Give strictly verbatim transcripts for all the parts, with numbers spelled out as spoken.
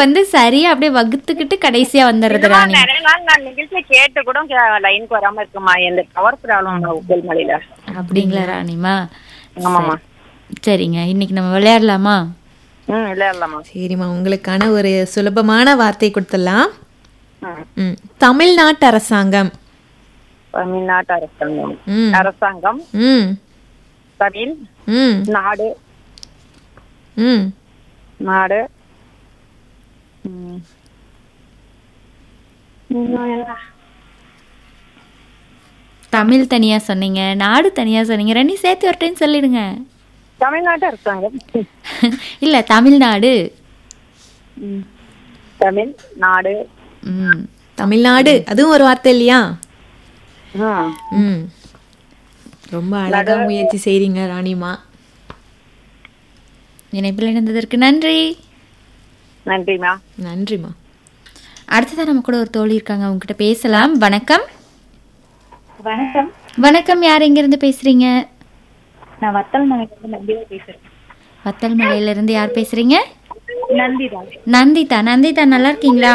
வந்து சரியா அப்படியே வகுத்துக்கிட்டு கடைசியா வந்துடுறது இதுவா ராணி. நிறைய நாள் நான் நிகழ்ச்சியை கேட்டு கூட லைனுக்கு வராம இருக்குமா, எந்த டவர் ப்ராப்ளம் உப்பல்மலையில. அப்படிங்களா ராணிமா? ஆமாம்மா. சரிங்க, இன்னைக்கு நம்ம விளையாடலாமா? ம் விளையாடலாமா. சரிம்மா, உங்களுக்கான ஒரு சுலபமான வார்த்தை கொடுத்துடலாம். ம். ம் தமிழ்நாட்டு அரசாங்கம். தமிழ்நாட்டு அரசாங்கம். ம் அரசாங்கம். ம் தமிழ். ம் நாடு. ம் நாடு. ம். இன்னும் என்ன? தமிழ் தனியா சொன்னீங்க, நாடு தனியா சொன்னீங்க, ரெண்டையும் சேர்த்து ஒரு டைம் சொல்லிடுங்க. தமிழ்நாட்டு அரசாங்கம். இல்ல தமிழ்நாடு. ம். தமிழ் நாடு. ம் தமிழ்நாடு அதுவும் ஒரு வார்த்தை இல்லையா? ம். ம் ரொம்ப அழகா முயற்சி செய்றீங்க ராணிமா. இணைப்பில் இணைந்ததற்கு நன்றி. நன்றிம்மா. நன்றிம்மா. அடுத்ததான் நம்ம கூட ஒரு தோழி இருக்காங்க, அவங்க கிட்ட பேசலாம். வணக்கம். வணக்கம். வணக்கம், யார் எங்க இருந்து பேசுறீங்க? நான் வத்தல் மலையிலிருந்து நந்திதா பேசுறேன். வத்தல் மலையில இருந்து யார் பேசுறீங்க? நந்திதா. நந்திதா. நந்திதா நல்லா இருக்கீங்களா?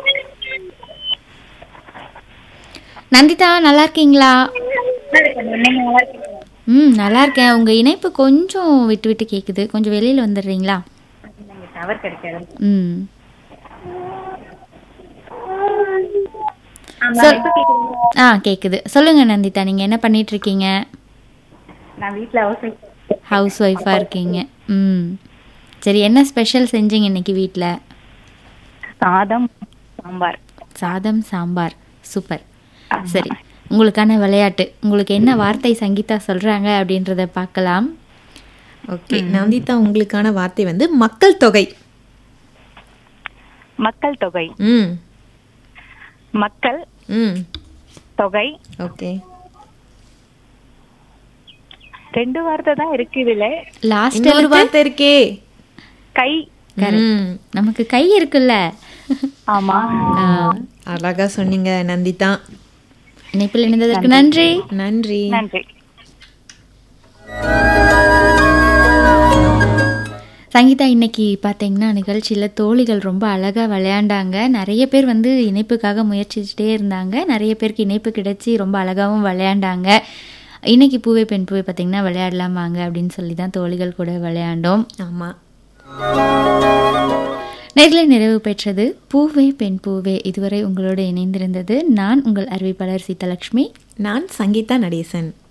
நந்திதா நல்லா இருக்கீங்களா? நீங்க நல்லா இருக்கீங்களா? ம் நல்லா இருக்கேன். உங்க இணைப்பு கொஞ்சம் விட்டு விட்டு கேக்குது, கொஞ்சம் வெளியில வந்துடுறீங்களா? நீங்க டவர் கிடைக்காது. ம் ஆமா, சொல். இப்ப கேக்குதுங்களா? ஆ கேக்குது. சொல்லுங்க நந்திதா, நீங்க என்ன பண்ணிட்டு இருக்கீங்க? நான் வீட்ல ஹவுஸ் ஒய்ஃப். ஹவுஸ் ஒய்ஃபா இருக்கீங்க. ம் சரி, என்ன ஸ்பெஷல் செஞ்சீங்க இன்னைக்கு வீட்டில்? சாதம் சாம்பார். சாதம் சாம்பார். சூப்பர். சரி, உங்களுக்கான விளையாட்டு. உங்களுக்கு என்ன வார்த்தை சங்கீதா சொல்றாங்க அப்படின்றத பார்க்கலாம். ஓகே நந்திதா, உங்களுக்கான வார்த்தை வந்து மக்கள் தொகை. மக்கள் தொகை. ம் மக்கள் ம் தொகை. ஓகே. ரெண்டு வார்த்தை தான் இருக்கு இதுல. லாஸ்ட் இன்னொரு வார்த்தை இருக்கே. கை. ம் நமக்கு கை இருக்குல்ல. ஆமா. ஆ, அழகா சொன்னீங்க நந்திதா. இணைப்பில் இணைந்ததற்கு நன்றி. நன்றி. நன்றி. சங்கீதா, இன்னைக்கு பார்த்தீங்கன்னா நிகழ்ச்சியில் தோழிகள் ரொம்ப அழகாக விளையாண்டாங்க. நிறைய பேர் வந்து இணைப்புக்காக முயற்சிச்சுட்டே இருந்தாங்க. நிறைய பேருக்கு இணைப்பு கிடைச்சி ரொம்ப அழகாகவும் விளையாண்டாங்க. இன்னைக்கு பூவே பெண் பூவே பார்த்தீங்கன்னா விளையாடலாம் வாங்க அப்படின்னு சொல்லி தான் தோழிகள் கூட விளையாண்டோம். ஆமாம். நேரில் நிறைவு பெற்றது பூவே பெண் பூவே. இதுவரை உங்களோடு இணைந்திருந்தது நான் உங்கள் அறிவிப்பாளர் சீதாலட்சுமி. நான் சங்கீதா நடேசன்.